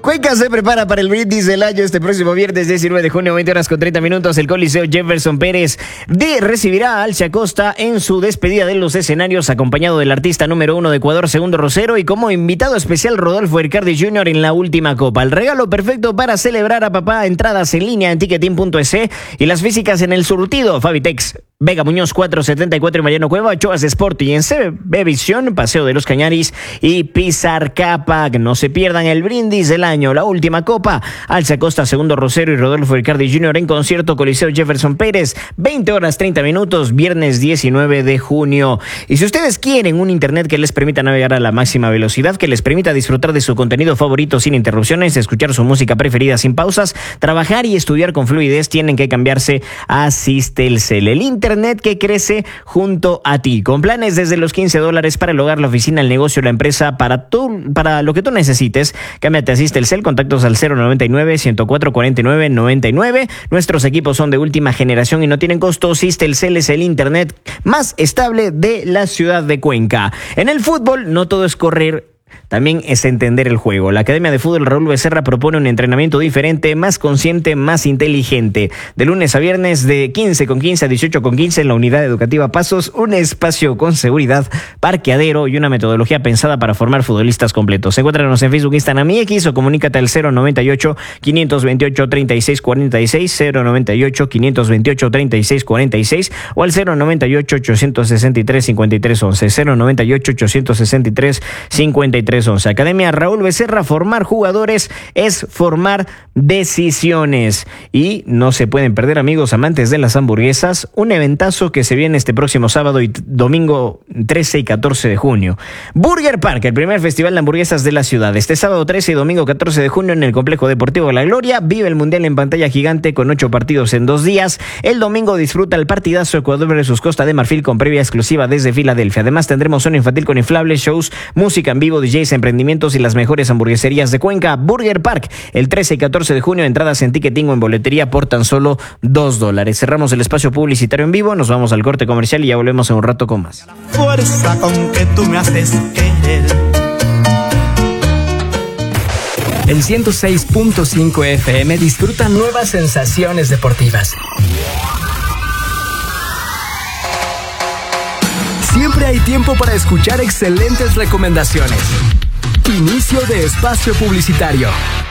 Cuenca se prepara para el brindis del año este próximo viernes 19 de junio, 20 horas con 30 minutos. El Coliseo Jefferson Pérez recibirá a Alcia Costa en su despedida de los escenarios, acompañado del artista número 1 de Ecuador, Segundo Rosero, y como invitado especial Rodolfo Ercardi Jr. en la última copa. El regalo perfecto para celebrar a papá. Entradas en línea en ticketing.es y las físicas en el surtido Fabitex, Vega Muñoz 474 y Mariano Cueva, Ochoas Sport y en CB Visión, Paseo de los Cañaris y Pizar Capac. No se pierdan el brindis del año, la última copa. Alcia Costa, Segundo Rosero y Rodolfo Ercardi Jr. en concierto, Coliseo Jefferson Pérez, 20 horas 30 minutos, viernes 19 de junio. Y si ustedes quieren un internet que les permita navegar a la máxima velocidad, que les permita disfrutar de su contenido favorito sin interrupciones, escuchar su música preferida sin pausas, trabajar y estudiar con fluidez, tienen que cambiarse a Sistelcel, el internet que crece junto a ti, con planes desde los $15 para el hogar, la oficina, el negocio, la empresa, para lo que tú necesites. Cámbiate a Sistelcel, contactos al 099-104-49-99. Nuestros equipos son de última generación y no tienen costo. Sistelcel es el internet más estable de la ciudad de Cuenca. En el fútbol no todo es correr, también es entender el juego. La Academia de Fútbol Raúl Becerra propone un entrenamiento diferente, más consciente, más inteligente. De lunes a viernes de 15:15 a 18:15 en la unidad educativa Pasos, un espacio con seguridad, parqueadero y una metodología pensada para formar futbolistas completos. Encuéntranos en Facebook, Instagram y X o comunícate al 098-528-3646, 098-528-3646 o al 098-863-5311, 098-863-5311. Academia Raúl Becerra, formar jugadores es formar decisiones. Y no se pueden perder, amigos amantes de las hamburguesas, un eventazo que se viene este próximo sábado y domingo 13 y 14 de junio. Burger Park, el primer festival de hamburguesas de la ciudad. Este sábado 13 y domingo 14 de junio en el Complejo Deportivo La Gloria. Vive el Mundial en pantalla gigante con 8 partidos en 2 días. El domingo disfruta el partidazo Ecuador versus Costa de Marfil con previa exclusiva desde Filadelfia. Además tendremos zona infantil con inflables, shows, música en vivo, DJs, emprendimientos y las mejores hamburgueserías de Cuenca. Burger Park, el 13 y 14 de junio, entradas en ticketing o en boletería por tan solo $2. Cerramos el espacio publicitario en vivo, nos vamos al corte comercial y ya volvemos en un rato con más. La fuerza con que tú me haces querer. El 106.5 FM disfruta nuevas sensaciones deportivas. Siempre hay tiempo para escuchar excelentes recomendaciones. Inicio de espacio publicitario.